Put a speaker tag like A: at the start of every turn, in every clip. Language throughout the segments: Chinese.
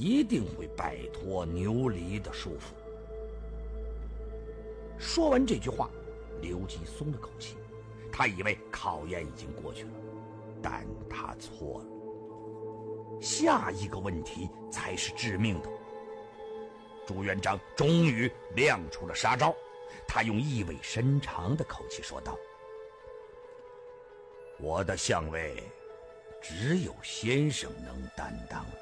A: 一定会摆脱牛犁的束缚。说完这句话，刘基松了口气，他以为考验已经过去了，但他错了。下一个问题才是致命的。朱元璋终于亮出了杀招，他用意味深长的口气说道：我的相位只有先生能担当了。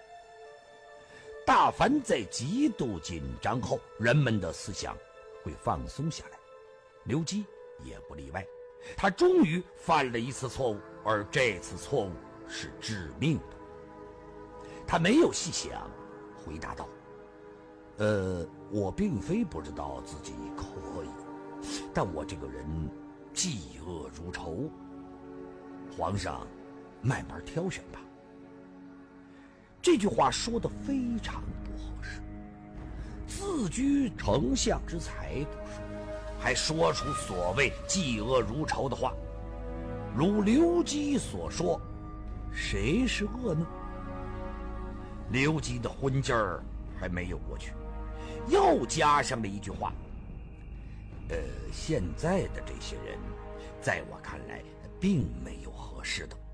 A: 大凡在极度紧张后，人们的思想会放松下来，刘基也不例外。他终于犯了一次错误，而这次错误是致命的。他没有细想，回答道：我并非不知道自己可以，但我这个人嫉恶如仇，皇上慢慢挑选吧。这句话说得非常不合适，自居丞相之才不说，还说出所谓嫉恶如仇的话。如刘基所说，谁是恶呢？刘基的昏劲儿还没有过去，又加上了一句话：现在的这些人，在我看来并没有合适的。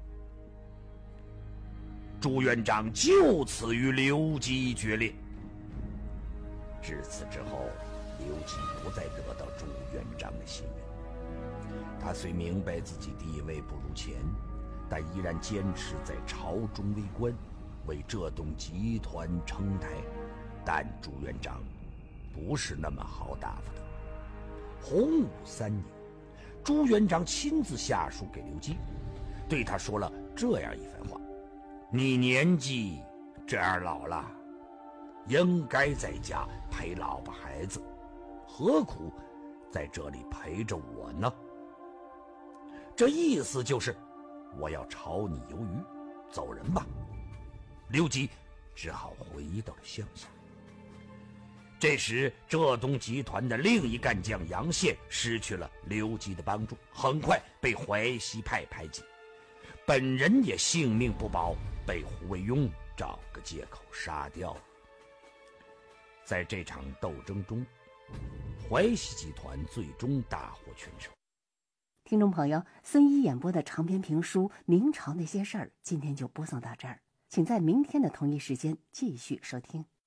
A: 朱元璋就此与刘基决裂。至此之后，刘基不再得到朱元璋的信任。他虽明白自己地位不如前，但依然坚持在朝中为官，为浙东集团撑台。但朱元璋不是那么好打发的。洪武3年，朱元璋亲自下书给刘基，对他说了这样一番话：你年纪这样老了，应该在家陪老婆孩子，何苦在这里陪着我呢？这意思就是我要炒你鱿鱼，走人吧。刘基只好回到了乡下。这时浙东集团的另一干将杨宪失去了刘基的帮助，很快被淮西派排挤，本人也性命不保，被胡惟庸找个借口杀掉了。在这场斗争中，淮西集团最终大获全胜。
B: 听众朋友，孙一演播的长篇评书《明朝那些事儿》今天就播送到这儿，请在明天的同一时间继续收听。